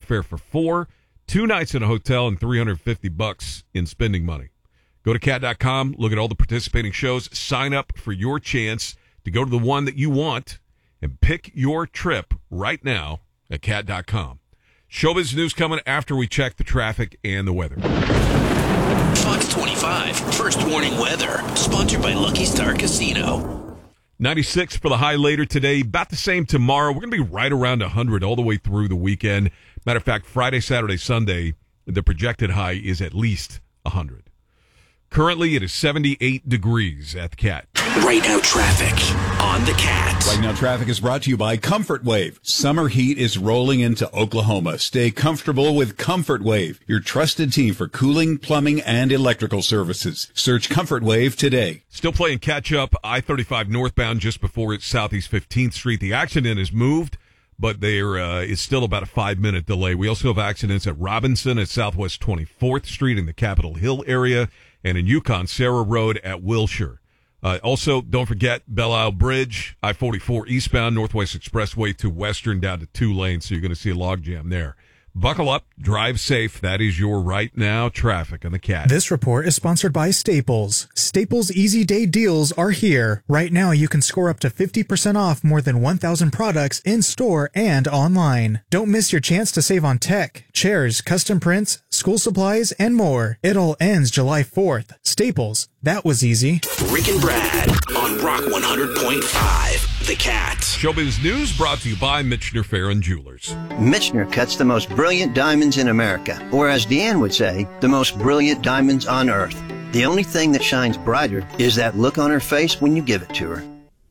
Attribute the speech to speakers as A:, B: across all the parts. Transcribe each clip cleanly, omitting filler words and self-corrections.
A: airfare for 4, 2 nights in a hotel, and $350 in spending money. Go to cat.com, look at all the participating shows, sign up for your chance to go to the one that you want, and pick your trip right now at cat.com. Showbiz news coming after we check the traffic and the weather.
B: Fox 25, First Warning Weather, sponsored by Lucky Star Casino.
A: 96 for the high later today, about the same tomorrow. We're going to be right around 100 all the way through the weekend. Matter of fact, Friday, Saturday, Sunday, the projected high is at least 100. Currently, it is 78 degrees at the Cat.
B: Right now, traffic on the Cat.
C: Right now, traffic is brought to you by Comfort Wave. Summer heat is rolling into Oklahoma. Stay comfortable with Comfort Wave, your trusted team for cooling, plumbing, and electrical services. Search Comfort Wave today.
A: Still playing catch-up, I-35 northbound just before it's Southeast 15th Street. The accident has moved, but there is still about a 5-minute delay. We also have accidents at Robinson at Southwest 24th Street in the Capitol Hill area, and in Yukon, Sarah Road at Wilshire. Also, don't forget Belle Isle Bridge, I-44 eastbound, Northwest Expressway to Western down to 2 lanes, so you're going to see a logjam there. Buckle up, drive safe. That is your right now traffic on the Cat.
D: This report is sponsored by Staples. Staples Easy Day deals are here. Right now, you can score up to 50% off more than 1,000 products in store and online. Don't miss your chance to save on tech, chairs, custom prints, school supplies, and more. It all ends July 4th. Staples. That was easy.
B: Rick and Brad on Rock 100.5, The Cat.
A: Showbiz News brought to you by Michener Farron Jewelers.
E: Michener cuts the most brilliant diamonds in America, or as Deanne would say, the most brilliant diamonds on earth. The only thing that shines brighter is that look on her face when you give it to her.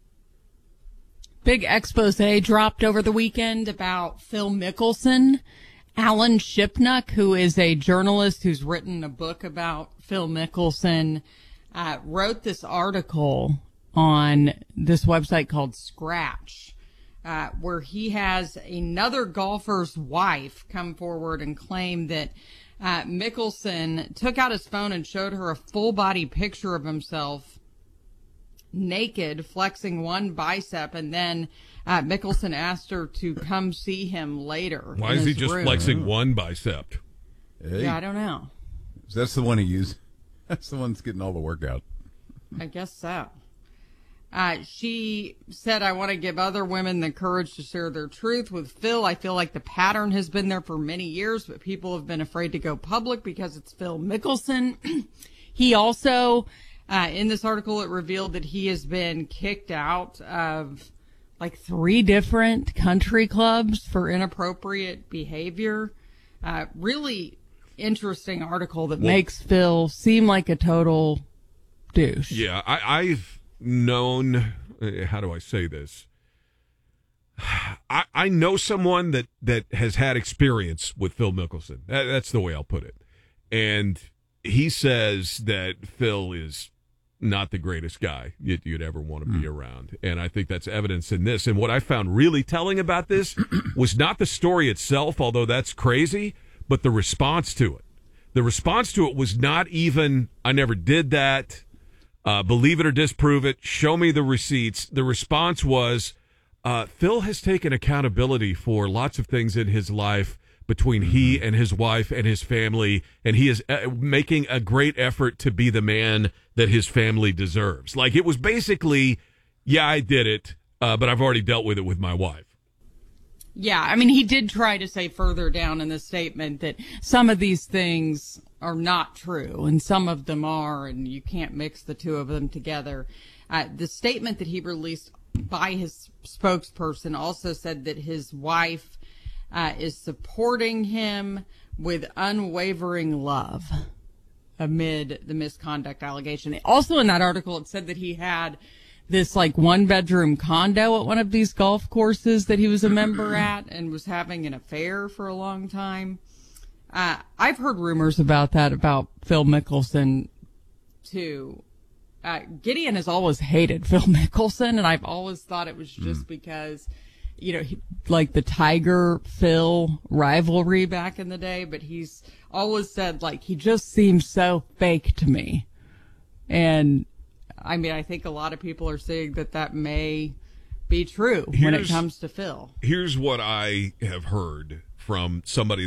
F: Big expose dropped over the weekend about Phil Mickelson. Alan Shipnuck, who is a journalist who's written a book about Phil Mickelson, wrote this article on this website called Scratch, where he has another golfer's wife come forward and claim that Mickelson took out his phone and showed her a full-body picture of himself naked, flexing one bicep, and then Mickelson asked her to come see him later.
A: Why is he just flexing one bicep?
C: Hey.
F: Yeah, I don't know.
C: That's the one he used. That's the one that's getting all the work out.
F: I guess so. She said, I want to give other women the courage to share their truth. With Phil, I feel like the pattern has been there for many years, but people have been afraid to go public because it's Phil Mickelson. He also, in this article, it revealed that he has been kicked out of like 3 different country clubs for inappropriate behavior. Really interesting article that makes Phil seem like a total douche.
A: Yeah, I've known, how do I say this? I know someone that has had experience with Phil Mickelson. That's the way I'll put it. And he says that Phil is not the greatest guy you'd ever want to be around. And I think that's evidence in this. And what I found really telling about this was not the story itself, although that's crazy, but the response to it. The response to it was not even, I never did that, believe it or disprove it, show me the receipts. The response was, Phil has taken accountability for lots of things in his life between he and his wife and his family, and he is making a great effort to be the man that his family deserves. Like, it was basically, yeah, I did it, but I've already dealt with it with my wife.
F: Yeah, I mean, he did try to say further down in the statement that some of these things are not true, and some of them are, and you can't mix the two of them together. The statement that he released by his spokesperson also said that his wife is supporting him with unwavering love amid the misconduct allegation. Also in that article, it said that he had this like 1-bedroom condo at one of these golf courses that he was a member at and was having an affair for a long time. I've heard rumors about that, about Phil Mickelson too. Gideon has always hated Phil Mickelson, and I've always thought it was just because, you know, like the Tiger Phil rivalry back in the day, but he's always said, like, he just seems so fake to me. And I mean, I think a lot of people are saying that may be true when it comes to Phil.
A: Here's what I have heard from somebody